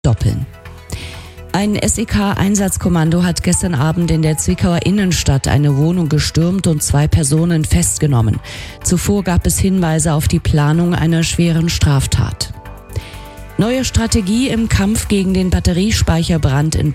doppeln. Ein SEK-Einsatzkommando hat gestern Abend in der Zwickauer Innenstadt eine Wohnung gestürmt und 2 Personen festgenommen. Zuvor gab es Hinweise auf die Planung einer schweren Straftat. Neue Strategie im Kampf gegen den Batteriespeicherbrand in